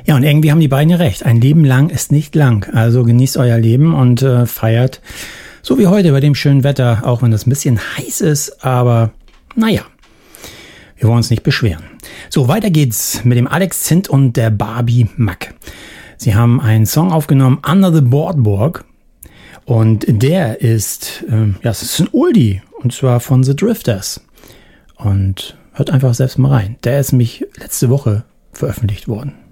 Ja, und irgendwie haben die beiden ja recht. Ein Leben lang ist nicht lang. Also genießt euer Leben und feiert, so wie heute bei dem schönen Wetter, auch wenn das ein bisschen heiß ist. Aber naja, wir wollen uns nicht beschweren. So, weiter geht's mit dem Alex Zint und der Barbie Mack. Sie haben einen Song aufgenommen, Under the Boardwalk. Und der ist, es ist ein Oldie. Und zwar von The Drifters. Und hört einfach selbst mal rein. Der ist nämlich letzte Woche veröffentlicht worden.